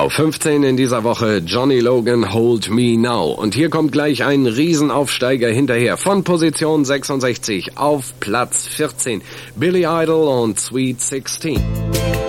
Auf 15 in dieser Woche Johnny Logan, Hold Me Now. Und hier kommt gleich ein Riesenaufsteiger hinterher. Von Position 66 auf Platz 14. Billy Idol und Sweet 16.